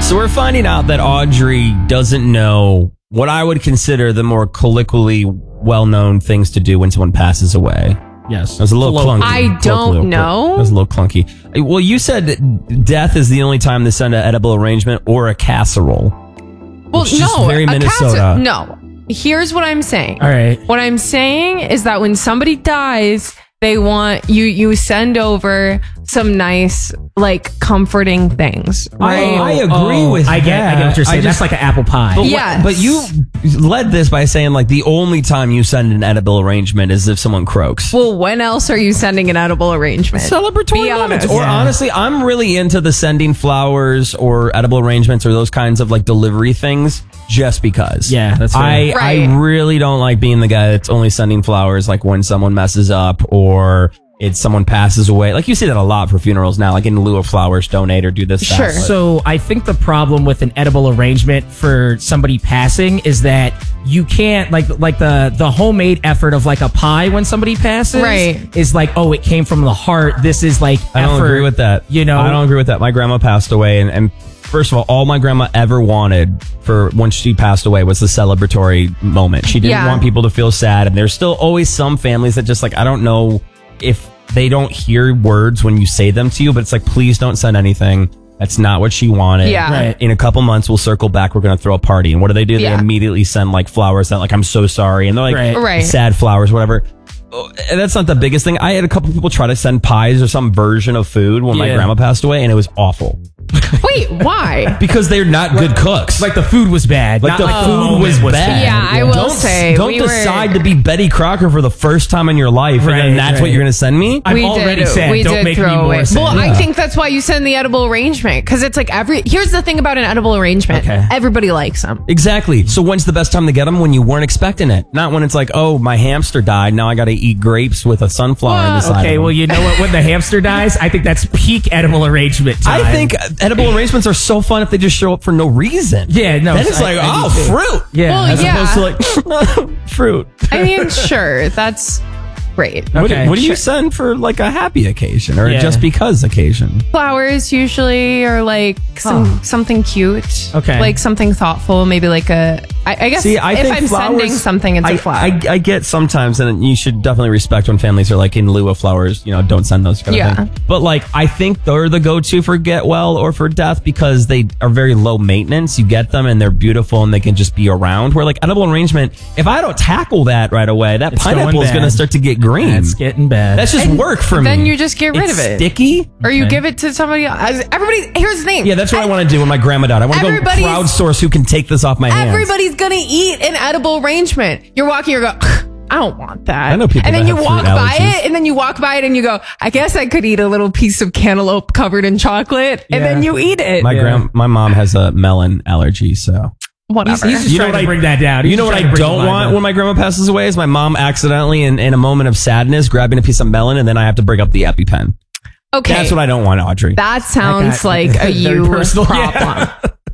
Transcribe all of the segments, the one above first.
So we're finding out that Audrey doesn't know what I would consider the more colloquially well-known things to do when someone passes away. Yes. It was a little clunky. I don't know. It was a little clunky. Well, you said death is the only time they send an edible arrangement or a casserole. Well, no. Very Minnesota. No. Here's what I'm saying. All right. What I'm saying is that when somebody dies, they want you send over some nice, like, comforting things, right? I agree with I get what you're saying. That's like an apple pie. But you led this by saying, like, the only time you send an edible arrangement is if someone croaks. Well, when else are you sending an edible arrangement? Celebratory moments. honest. Or honestly, I'm really into the sending flowers or edible arrangements or those kinds of, like, delivery things just because. Yeah, that's fair. I really don't like being the guy that's only sending flowers, like, when someone messes up or it's someone passes away. Like, you see that a lot for funerals now, like in lieu of flowers, donate or do this. Sure. So I think the problem with an edible arrangement for somebody passing is that you can't, like the homemade effort of like a pie when somebody passes, right, is like, oh, it came from the heart. This is like effort. I don't agree with that. You know, I don't agree with that. My grandma passed away, and first of all my grandma ever wanted for when she passed away was the celebratory moment. She didn't want people to feel sad, and there's still always some families that just, like, I don't know if they don't hear words when you say them to you, but it's like, please don't send anything. That's not what she wanted. Yeah. Right. In a couple months, we'll circle back. We're going to throw a party. And what do? They immediately send, like, flowers that, like, I'm so sorry. And they're like sad flowers, whatever. And that's not the biggest thing. I had a couple people try to send pies or some version of food when my grandma passed away, and it was awful. Wait, why? Because they're not good cooks. Like, the food was bad. Like, the food was bad. Yeah, I will say. Don't decide to be Betty Crocker for the first time in your life, and then that's what you're going to send me? I'm already sad. Don't make me more sad. Well, I think that's why you send the edible arrangement, because it's like here's the thing about an edible arrangement. Okay. Everybody likes them. Exactly. So when's the best time to get them? When you weren't expecting it. Not when it's like, oh, my hamster died. Now I got to eat grapes with a sunflower in the side. Okay, well, you know what? When the hamster dies, I think that's peak edible arrangement time. I think edible arrangements are so fun if they just show up for no reason. Yeah, no. Then it's like, fruit. Yeah. Well, As opposed to, like, fruit. I mean, sure, that's great. Okay. What do you send for, like, a happy occasion or just because occasion? Flowers usually, or like something cute. Okay. Like something thoughtful, maybe like I guess See, I if think I'm flowers, sending something, it's a flower. I get sometimes, and you should definitely respect when families are like, in lieu of flowers, you know, don't send those kind of thing. But, like, I think they're the go-to for get well or for death because they are very low maintenance. You get them and they're beautiful and they can just be around. Where, like, edible arrangement, if I don't tackle that right away, that pineapple is going to start to get green. It's getting bad. That's just work for me. Then you just get rid of it. Sticky? Or you give it to somebody else. Everybody, here's the thing. Yeah, that's what I want to do when my grandma died. I want to go crowdsource who can take this off my hands. Everybody's going to eat an edible arrangement. You're walking, you're going, I don't want that. I know people and then that you have walk fruit by allergies. it, and then you walk by it, and you go, I guess I could eat a little piece of cantaloupe covered in chocolate, and then you eat it. My mom has a melon allergy, so whatever. He's just trying to bring that down. You know what I don't want when my grandma passes away is my mom accidentally, in a moment of sadness, grabbing a piece of melon, and then I have to bring up the EpiPen. Okay. That's what I don't want, Audrey. That sounds like a you problem.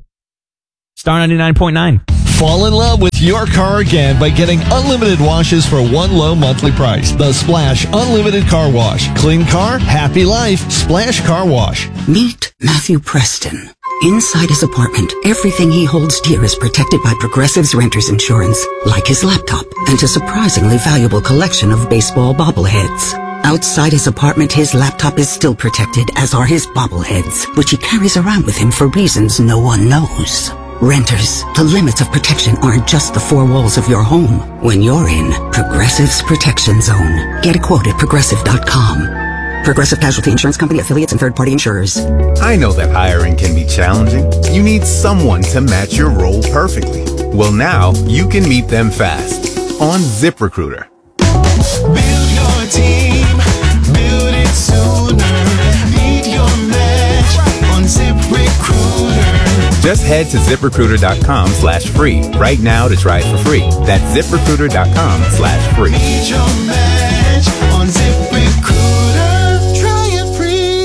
Star 99.9. Fall in love with your car again by getting unlimited washes for one low monthly price. The Splash Unlimited Car Wash. Clean car, happy life. Splash Car Wash. Meet Matthew Preston. Inside his apartment, everything he holds dear is protected by Progressive's renter's insurance, like his laptop and a surprisingly valuable collection of baseball bobbleheads. Outside his apartment, his laptop is still protected, as are his bobbleheads, which he carries around with him for reasons no one knows. Renters, the limits of protection aren't just the four walls of your home. When you're in Progressive's Protection Zone, get a quote at Progressive.com. Progressive Casualty Insurance Company, affiliates, and third-party insurers. I know that hiring can be challenging. You need someone to match your role perfectly. Well, now you can meet them fast on ZipRecruiter. Build your team, build it sooner. Meet your match on ZipRecruiter. Just head to ZipRecruiter.com/free right now to try it for free. That's ZipRecruiter.com/free. Meet your match on ZipRecruiter. Try it free.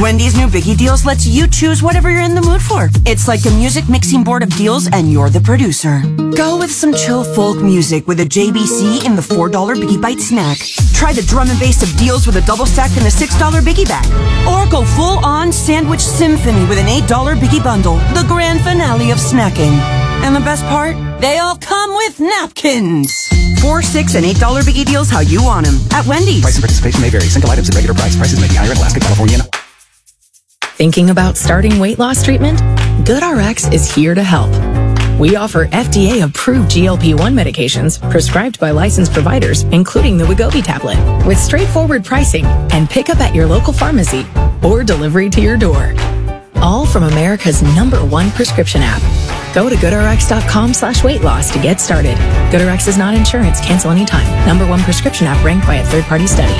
Wendy's new Biggie Deals lets you choose whatever you're in the mood for. It's like a music mixing board of deals and you're the producer. Go with some chill folk music with a JBC in the $4 Biggie Bite snack. Try the drum and bass of deals with a double stack and a $6 Biggie bag. Or go full on sandwich symphony with an $8 Biggie bundle. The grand finale of snacking. And the best part? They all come with napkins. $4, $6, and $8 Biggie Deals how you want them. At Wendy's. Price and participation may vary. Single items at regular price. Prices may be higher in Alaska, California. Thinking about starting weight loss treatment? GoodRx is here to help. We offer FDA-approved GLP-1 medications prescribed by licensed providers, including the Wegovy tablet, with straightforward pricing and pickup at your local pharmacy or delivery to your door. All from America's #1 prescription app. Go to GoodRx.com/weight loss to get started. GoodRx is not insurance. Cancel anytime. #1 prescription app ranked by a third-party study.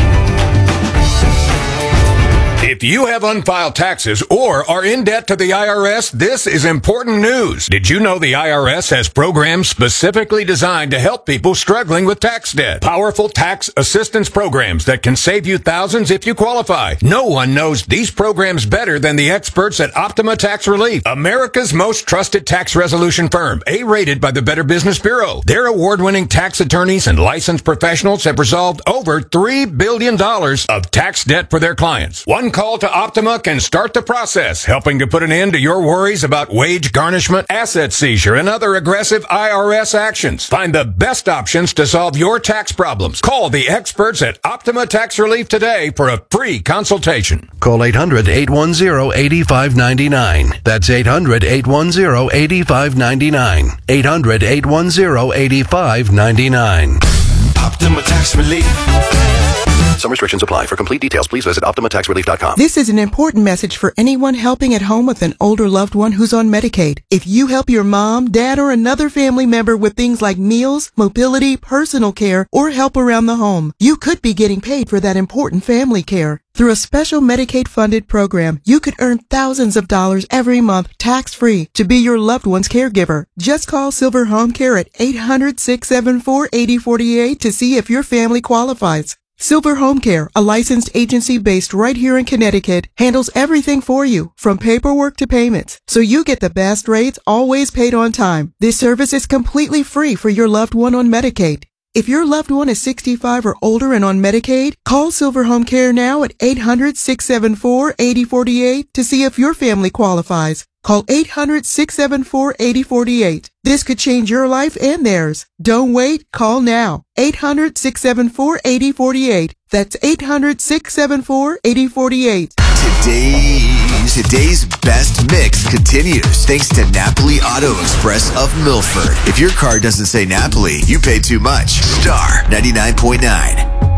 If you have unfiled taxes or are in debt to the IRS, this is important news. Did you know the IRS has programs specifically designed to help people struggling with tax debt? Powerful tax assistance programs that can save you thousands if you qualify. No one knows these programs better than the experts at Optima Tax Relief, America's most trusted tax resolution firm, A-rated by the Better Business Bureau. Their award-winning tax attorneys and licensed professionals have resolved over $3 billion of tax debt for their clients. One call to Optima can start the process, helping to put an end to your worries about wage garnishment, asset seizure, and other aggressive IRS actions. Find the best options to solve your tax problems. Call the experts at Optima Tax Relief today for a free consultation. Call 800-810-8599. That's 800-810-8599. 800-810-8599. Optima Tax Relief. Some restrictions apply. For complete details, please visit OptimaTaxRelief.com. This is an important message for anyone helping at home with an older loved one who's on Medicaid. If you help your mom, dad, or another family member with things like meals, mobility, personal care, or help around the home, you could be getting paid for that important family care. Through a special Medicaid-funded program, you could earn thousands of dollars every month tax-free to be your loved one's caregiver. Just call Silver Home Care at 800-674-8048 to see if your family qualifies. Silver Home Care, a licensed agency based right here in Connecticut, handles everything for you, from paperwork to payments, so you get the best rates, always paid on time. This service is completely free for your loved one on Medicaid. If your loved one is 65 or older and on Medicaid, call Silver Home Care now at 800-674-8048 to see if your family qualifies. Call 800-674-8048. This could change your life and theirs. Don't wait. Call now. 800-674-8048. That's 800-674-8048. Today's best mix continues thanks to Napoli Auto Express of Milford. If your car doesn't say Napoli, you pay too much. Star 99.9.